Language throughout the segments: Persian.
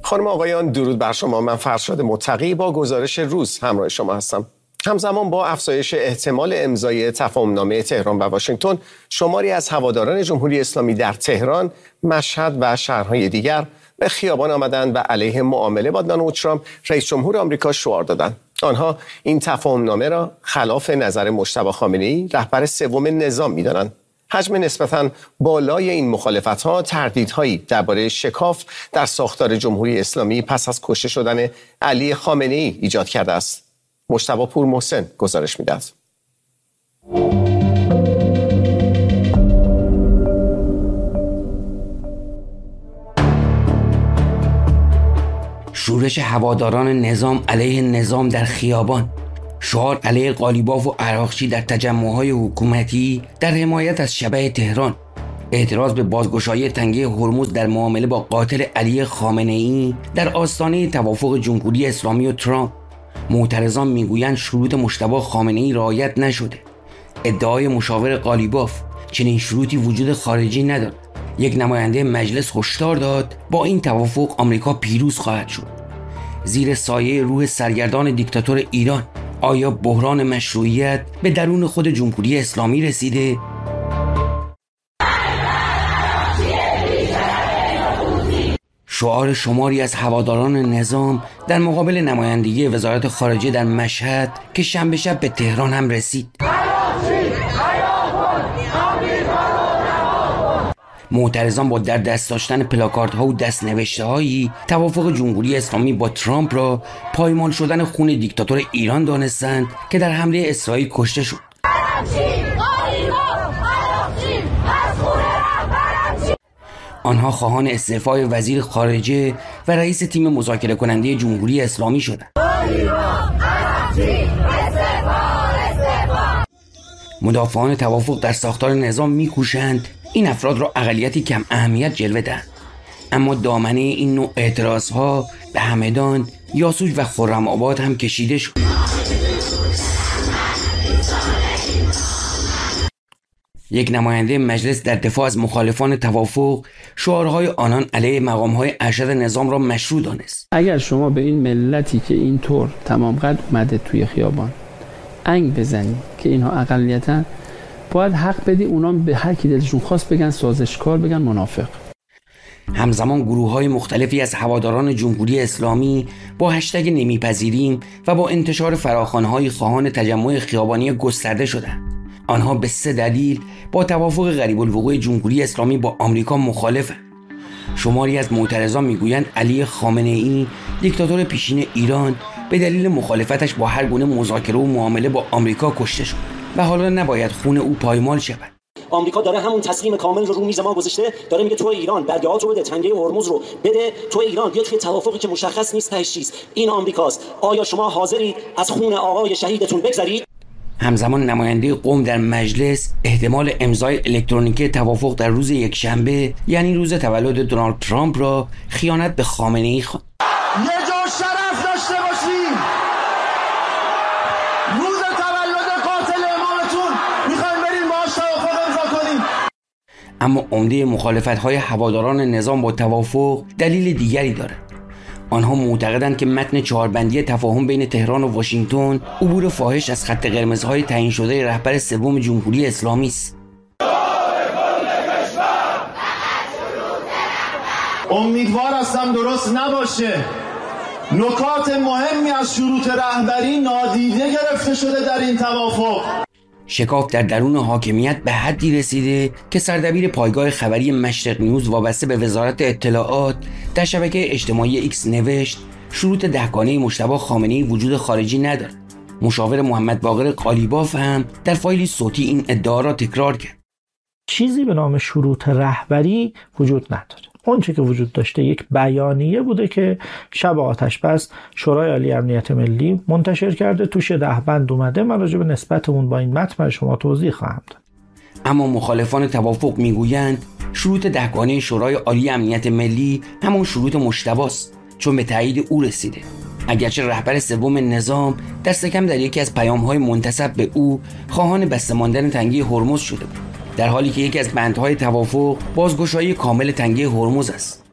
خانم آقایان، درود بر شما. من فرشاد متقی با گزارش روز همراه شما هستم. همزمان با افزایش احتمال امضای تفاهمنامه تهران و واشنگتن، شماری از هواداران جمهوری اسلامی در تهران، مشهد و شهرهای دیگر به خیابان آمدند و علیه معامله با دونالد ترامپ رئیس جمهور آمریکا شعار دادند. آنها این تفاهمنامه را خلاف نظر مجتبی خامنه‌ای، رهبر سوم نظام می‌دانند. حجم نسبتاً بالای این مخالفت‌ها تردیدهایی درباره شکاف در ساختار جمهوری اسلامی پس از کشته شدن علی خامنه‌ای ایجاد کرده است. مجتبی پورمحسن گزارش می‌دهد. شورش هواداران نظام علیه نظام در خیابان، شعار علیه قالیباف و عراقچی در تجمع‌های حکومتی در حمایت از شبح تهران، اعتراض به بازگشایی تنگه هرمز در معامله با قاتل علی خامنه‌ای در آستانه توافق جمهوری اسلامی و ترامپ. معترضان میگویند شروط مجتبی خامنه‌ای رعایت نشده. ادعای مشاور قالیباف، چنین شروطی وجود خارجی ندارد. یک نماینده مجلس هشدار داد با این توافق آمریکا پیروز خواهد شد. زیر سایه روح سرگردان دیکتاتور ایران، آیا بحران مشروعیت به درون خود جمهوری اسلامی رسیده؟ شعار شماری از هواداران نظام در مقابل نمایندگی وزارت خارجه در مشهد که شنبه شب به تهران هم رسید. معترضان با در دست داشتن پلاکاردها و دست‌نوشته‌هایی توافق جمهوری اسلامی با ترامپ را پایمال شدن خون دیکتاتور ایران دانستند که در حمله اسرائیل کشته شد. آنها خواهان استعفای وزیر خارجه و رئیس تیم مذاکره کننده جمهوری اسلامی شدند. مدافعان توافق در ساختار نظام می‌کوشند این افراد را اقلیتی کم اهمیت جلوه دهند، اما دامنه این نوع اعتراضها به همدان، یاسوج و خرم آباد هم کشیده شد. یک نماینده مجلس در دفاع از مخالفان توافق شعارهای آنان علیه مقامهای ارشد نظام را مشروع دانست. اگر شما به این ملتی که اینطور تمام قد اومده توی خیابان انگ بزنی که اینها اقلیتن، باید حق بدی اونا به هر کی دلشون خواست بگن سازشکار، بگن منافق. همزمان گروه‌های مختلفی از هواداران جمهوری اسلامی با هشتگ نمیپذیریم و با انتشار فراخوان‌های خواهان تجمع خیابانی گسترده شدند. آنها به 3 دلیل با توافق غریب الوقوع جمهوری اسلامی با آمریکا مخالفند. شماری از معترضان میگویند علی خامنه‌ای، دیکتاتور پیشین ایران، به دلیل مخالفتش با هر گونه مذاکره و معامله با آمریکا کشته شد و حالا نباید خون او پایمال شود. آمریکا داره همون تسلیم کامل رو میز ما گذاشته، داره میگه تو ایران برگه‌هات رو بده، تنگه هرمز رو بده، تو ایران بیا توی توافقی که مشخص نیست تهش چیست. این آمریکاست. آیا شما حاضرید از خون آقای شهیدتون بگذرید؟ همزمان نماینده قم در مجلس احتمال امضای الکترونیکی توافق در روز یکشنبه، یعنی روز تولد دونالد ترامپ، را خیانت به خامنه‌ای خواند. یه جا شرف داشته باشیم، روز تولد قاتل امامتون میخوایم بریم باهاش توافق امضا کنیم. اما عمده مخالفت‌های هواداران نظام با توافق دلیل دیگری دارد. آنها معتقدند که متن 4 بندی تفاهم بین تهران و واشنگتن عبور فاحش از خط قرمزهای تعیین شده رهبر سوم جمهوری اسلامی است. امیدوار هستم درست نباشه. نکات مهمی از شروط رهبری نادیده گرفته شده در این توافق. شکاف در درون حاکمیت به حدی رسیده که سردبیر پایگاه خبری مشرق نیوز وابسته به وزارت اطلاعات در شبکه اجتماعی ایکس نوشت شروط دهگانه مجتبی خامنه‌ای وجود خارجی ندارد. مشاور محمد باقر قالیباف هم در فایلی صوتی این ادعا را تکرار کرد. چیزی به نام شروط رهبری وجود نداره. اونچه که وجود داشته یک بیانیه بوده که شب آتش بس شورای عالی امنیت ملی منتشر کرده، توش 10 بند اومده. من راجع به نسبت اون با این متن شما توضیح خواهم داد. اما مخالفان توافق میگویند شروط دهگانه شورای عالی امنیت ملی همون شروط مجتبی است، چون به تایید او رسیده. اگرچه رهبر سوم نظام دست کم در یکی از پیام‌های منتسب به او خواهان بسته ماندن تنگه هرمز شده بود، در حالی که یکی از بندهای توافق بازگشایی کامل تنگه هرمز است.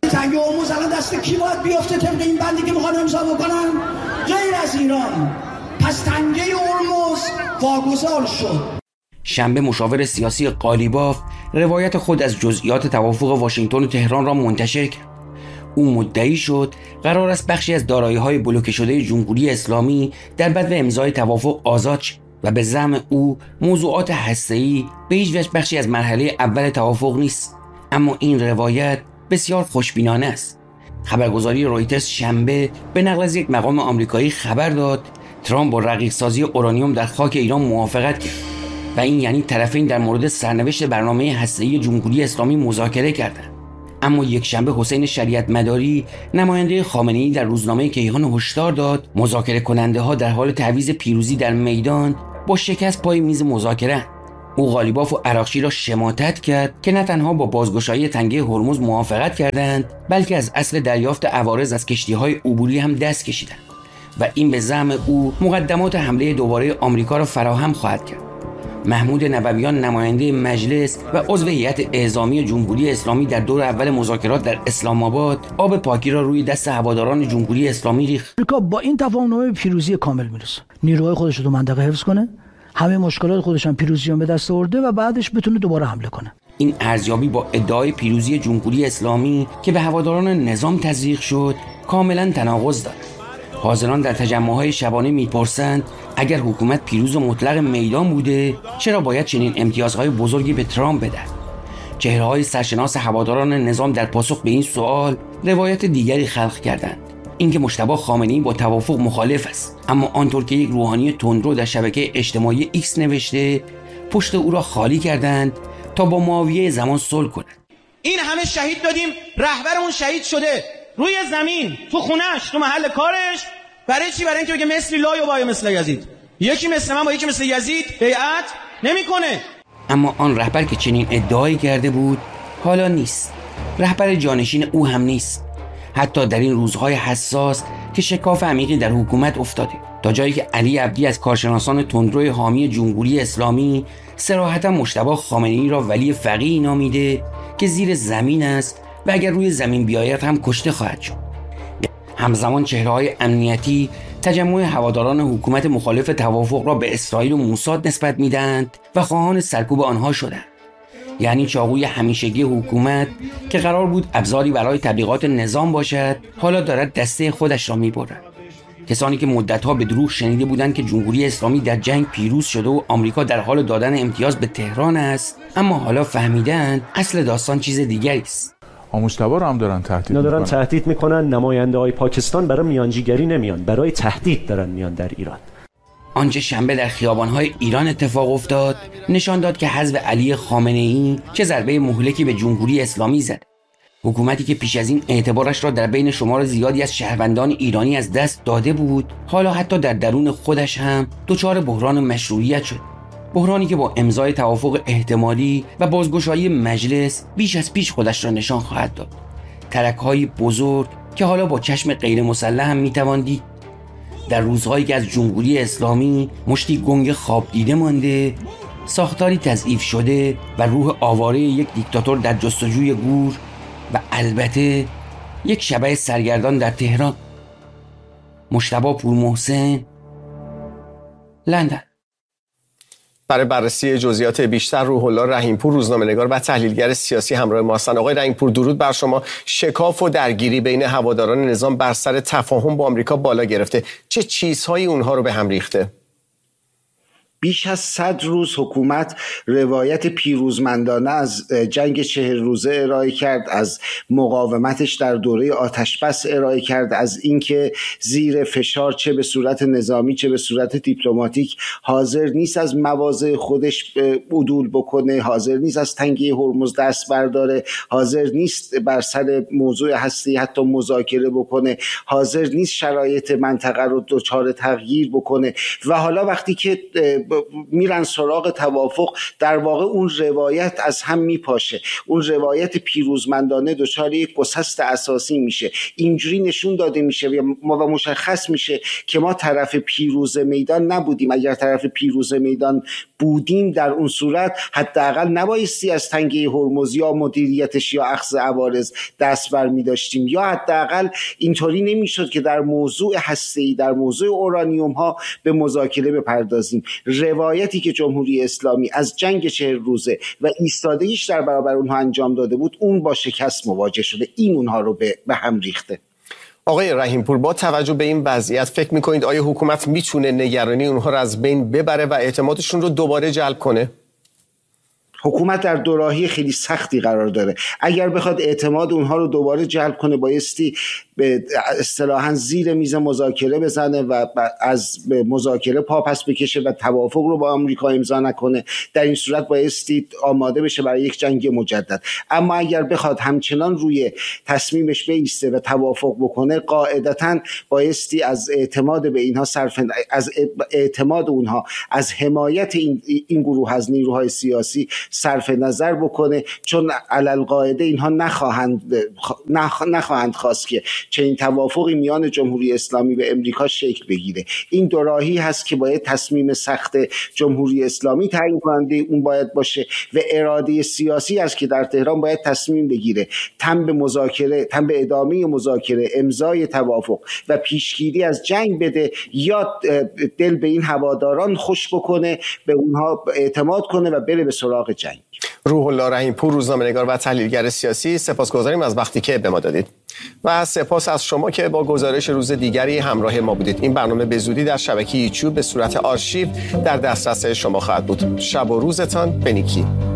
تنگه هرمز الان دست کی باید بیفته طبق این بندی که میخوان امضا بکنن؟ غیر از ایران. پس تنگه هرمز واگذار شد. شنبه مشاور سیاسی قالیباف روایت خود از جزئیات توافق واشنگتن و تهران را منتشر کرد. او مدعی شد قرار است بخشی از دارایی‌های بلوکه شده جمهوری اسلامی در بدو امضای توافق آزاد شد و به زعم او موضوعات هسته‌ای به هیچ وجه بخشی از مرحله اول توافق نیست. اما این روایت بسیار خوشبینانه است. خبرگزاری رویترز شنبه به نقل از یک مقام آمریکایی خبر داد ترامپ با رقیق‌سازی اورانیوم در خاک ایران موافقت کرد و این یعنی طرفین در مورد سرنوشت برنامه هسته‌ای جمهوری اسلامی مذاکره کردند. اما یک شنبه حسین شریعت مداری نماینده خامنه‌ای در روزنامه کیهان هشدار داد مذاکره کننده ها در حال تعویض پیروزی در میدان با شکست پای میز مذاکره. او قالیباف و عراقچی را شماتت کرد که نه تنها با بازگشایی تنگه هرمز موافقت کردند بلکه از اصل دریافت عوارض از کشتی‌های عبوری هم دست کشیدند و این به زعم او مقدمات حمله دوباره آمریکا را فراهم خواهد کرد. محمود نبویان نماینده مجلس و عضو هیئت اعزامی جمهوری اسلامی در دور اول مذاکرات در اسلام آباد آب پاکی را روی دست هواداران جمهوری اسلامی ریخت. آمریکا با این تفاهم‌نامه به پیروزی کامل میرسه. نیروهای خودش رو تو منطقه حفظ کنه، همه مشکلات خودش هم پیروزی به دست آورده و بعدش بتونه دوباره حمله کنه. این ارزیابی با ادعای پیروزی جمهوری اسلامی که به هواداران نظام تزریق شد کاملا تناقض دارد. حاضران در تجمع‌های شبانه می‌پرسند اگر حکومت پیروز و مطلق میدان بوده چرا باید چنین امتیازهای بزرگی به ترامپ بدهد؟ چهره‌های سرشناس هواداران نظام در پاسخ به این سوال روایت دیگری خلق کردند، اینکه مجتبی خامنه‌ای با توافق مخالف است، اما آنطور که یک روحانی تندرو در شبکه اجتماعی ایکس نوشته پشت او را خالی کردند تا با معاویه زمان صلح کنند. این همه شهید دادیم، رهبرمون شهید شده روی زمین، تو خونه‌اش، تو محل کارش. برای چی؟ برای اینکه بگه مثلی لا یبایع مثل یزید، یکی مثل من با یکی مثل یزید بیعت نمیکنه. اما آن رهبر که چنین ادعایی کرده بود حالا نیست، رهبر جانشین او هم نیست، حتی در این روزهای حساس که شکاف عمیقی در حکومت افتاده، تا جایی که علی عبدی از کارشناسان تندروی حامی جمهوری اسلامی صراحتا مجتبی خامنه‌ای را ولی فقیه نامیده که زیر زمین است و اگر روی زمین بیاید هم کشته خواهد شد. همزمان چهره‌های امنیتی تجمع هواداران حکومت مخالف توافق را به اسرائیل و موساد نسبت میدهند و خواهان سرکوب آنها شدند. یعنی چاقوی همیشگی حکومت که قرار بود ابزاری برای تبلیغات نظام باشد حالا دارد دسته خودش را میبرد. کسانی که مدتها به دروغ شنیده بودند که جمهوری اسلامی در جنگ پیروز شده و آمریکا در حال دادن امتیاز به تهران است، اما حالا فهمیدند اصل داستان چیز دیگری است. مجتبی رو هم دارن تهدید میکنن. نماینده های پاکستان برای میانجیگری نمیان، برای تهدید دارن میان در ایران. آنچه شنبه در خیابان‌های ایران اتفاق افتاد نشان داد که حزب علی خامنه‌ای چه ضربه مهلکی به جمهوری اسلامی زد. حکومتی که پیش از این اعتبارش را در بین شمار زیادی از شهروندان ایرانی از دست داده بود، حالا حتی در درون خودش هم دچار بحران مشروعیت شد. بحرانی که با امضای توافق احتمالی و بازگشایی مجلس بیش از پیش خودش را نشان خواهد داد. ترک‌های بزرگ که حالا با چشم غیر مسلح هم می‌توان دید. در روزهایی که از جمهوری اسلامی مشتی گنگ خواب دیده مانده، ساختاری تضعیف شده و روح آواره یک دیکتاتور در جستجوی گور و البته یک شبح سرگردان در تهران. مجتبی پورمحسن، لندن. برای بررسی جزئیات بیشتر روح الله رحیمپور روزنامه‌نگار و تحلیلگر سیاسی همراه ما هستند. آقای رحیمپور درود بر شما. شکاف و درگیری بین هواداران نظام بر سر تفاهم با آمریکا بالا گرفته. چه چیزهایی اونها رو به هم ریخته؟ بیش از 100 روز حکومت روایت پیروزمندانه از جنگ 40 روزه ارائه کرد، از مقاومتش در دوره آتشبس ارائه کرد، از اینکه زیر فشار چه به صورت نظامی چه به صورت دیپلماتیک حاضر نیست از مواضع خودش عدول بکنه، حاضر نیست از تنگه هرمز دست برداره، حاضر نیست بر سر موضوع هستی حتی مذاکره بکنه، حاضر نیست شرایط منطقه رو دچار تغییر بکنه. و حالا وقتی که میرن سراغ توافق، در واقع اون روایت از هم میپاشه، اون روایت پیروزمندانه دچار یک گسست اساسی میشه. اینجوری نشون داده میشه و مشخص میشه که ما طرف پیروز میدان نبودیم. اگر طرف پیروز میدان بودیم در اون صورت حداقل نبایستی از تنگه هرمز یا مدیریتش یا اخذ عوارض دست بر می داشتیم، یا حداقل اینطوری نمیشد که در موضوع هسته‌ای، در موضوع اورانیوم ها به مذاکره بپردازیم. روایتی که جمهوری اسلامی از جنگ 40 روزه و ایستادگیش در برابر اونها انجام داده بود، اون با شکست مواجه شده. این اونها رو به هم ریخته. آقای رحیم‌پور، با توجه به این وضعیت فکر میکنید آیا حکومت میتونه نگرانی اونها رو از بین ببره و اعتمادشون رو دوباره جلب کنه؟ حکومت در دوراهی خیلی سختی قرار داره. اگر بخواد اعتماد اونها رو دوباره جلب کنه، بایستی به اصطلاحاً زیر میز مذاکره بزنه و از مذاکره پا پس بکشه و توافق رو با آمریکا امضا نکنه. در این صورت بایستی آماده بشه برای یک جنگ مجدد. اما اگر بخواد همچنان روی تصمیمش بایسته و توافق بکنه، قاعدتاً بایستی از اعتماد به اینها از اعتماد اونها، از حمایت این گروه از نیروهای سیاسی صرف نظر بکنه، چون علالقاعده اینها نخواهند خواست که چنین توافقی میان جمهوری اسلامی و امریکا شکل بگیره. این دو راهی هست که باید تصمیم سخت جمهوری اسلامی تعیین کننده اون باید باشه و اراده سیاسی است که در تهران باید تصمیم بگیره تن به مذاکره، تن به ادامه مذاکره، امضای توافق و پیشگیری از جنگ بده، یا دل به این هواداران خوش بکنه، به اونها اعتماد کنه و بره به سراغ جنگ. روح الله رحیم‌پور، روزنامه‌نگار و تحلیلگر سیاسی، سپاسگزاریم از وقتی که به ما دادید و سپاس از شما که با گزارش روز دیگری همراه ما بودید. این برنامه به زودی در شبکه یوتیوب به صورت آرشیو در دسترس شما خواهد بود. شب و روزتان به نیکی.